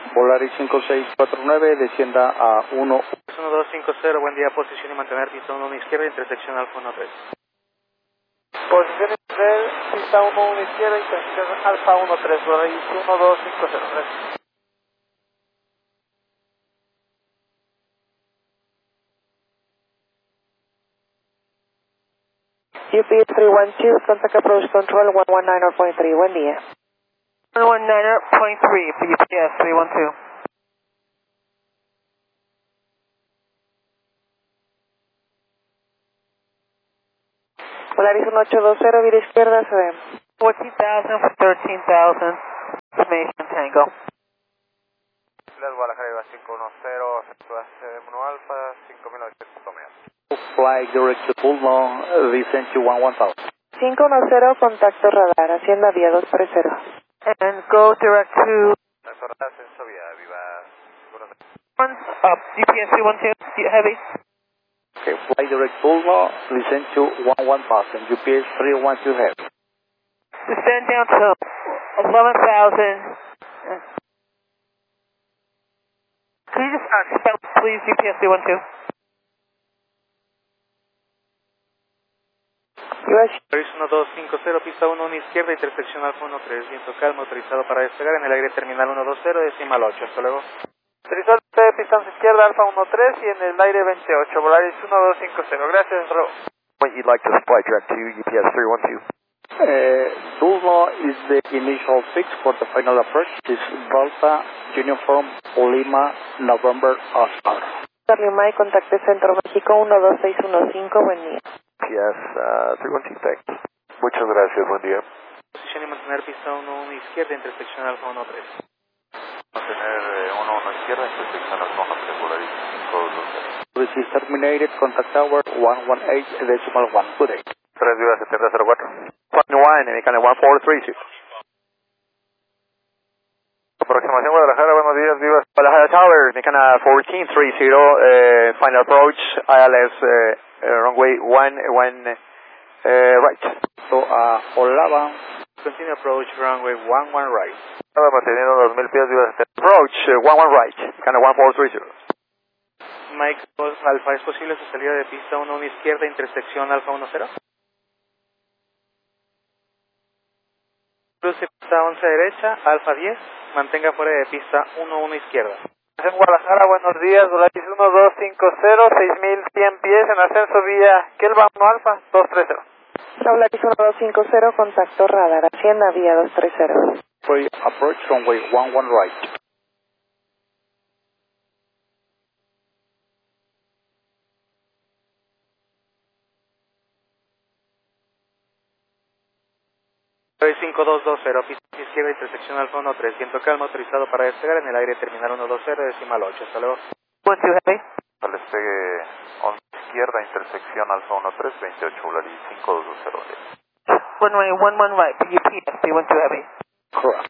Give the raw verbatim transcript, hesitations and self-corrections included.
Volaris cinco seis cuatro nueve, descienda a uno. uno dos cinco cero, buen día, posición y mantener pista uno izquierda, intersección Alfa uno tres. Posición inicial, pista uno uno izquierda, intersección Alfa uno tres, Volaris uno dos cinco cero, gracias. U P S three one two, contact approach control one one nine point three, buen día. one one nine point three for U P S three one two. Volaris uno ocho dos cero, vía izquierda, se ve. fourteen thousand for thirteen thousand, information Tango. Las Guadalajara iba cinco uno cero, uno Alfa, cinco mil novecientos medio. Fly direct to Pullman, descend to one one thousand. cinco uno cero, contacto radar, Hacienda vía dos tres cero. And go direct to Ascenso radar, ascenso vía, viva cinco uno cero. one, uh, U P S three one two, heavy. Okay, fly direct Pullman, descend to one one thousand. U P S three one two heavy. Descend down to eleven thousand. Can you just uh, spell, please, U P S three one two? U S Volaris uno dos cinco cero, pista uno uno izquierda, intersección Alfa uno tres, viento calmo, autorizado para despegar en el aire terminal uno dos cero, decimal ocho, hasta luego. Autorizado de pista izquierda, Alfa uno tres y en el aire veintiocho, Volaris uno dos cinco cero, gracias, hasta luego. When you'd like to fly direct to U P S three one two. Uh, Pullman is the initial fix for the final approach. Is Delta Uniform Lima November Oscar. Charlie Mike, contacte Centro México uno dos seis uno cinco, buen día. U P S uh, three one two, thanks. Muchas gracias, buen día. Posición y mantener pista uno uno izquierda, intersección Alfa uno tres. Mantener uno uno izquierda, intersección Alfa uno tres, Volaris cinco dos cero. This is terminated, contact tower one one eight decimal one. Good day. tres viva setenta cero cuatro. one one, Mecane one four three two. Aproximación Guadalajara, buenos días, viva. Guadalajara Tower, Mecana fourteen three zero, uh, final approach, I L S, uh, uh, runway one one, uh, right. So, uh, Olava, Continue approach, runway one one right. Estaba manteniendo dos mil pies, viva. Approach, uh, one one right, Mecana one four three zero. Mike Alfa, ¿es posible su salida de pista uno uno izquierda, intersección Alfa uno cero? Cruce pista once derecha, Alfa diez, mantenga fuera de pista uno uno izquierda. En Guadalajara, buenos días, Volaris uno dos cinco cero, seis mil cien pies en ascenso vía Kelva uno Alfa dos tres cero. Volaris uno dos cinco cero, contacto radar, Hacienda vía dos tres cero. free approach runway one one right. cinco dos dos cero, pista izquierda, intersección Alfa uno tres, viento calmo, autorizado para despegar en el aire terminal uno dos cero, decimal ocho, hasta luego. one two, heavy. Al despegue once izquierda, intersección Alfa uno tres, veintiocho, Volaris cinco dos cero. Runway one one right for U P S three one two, heavy. Correct.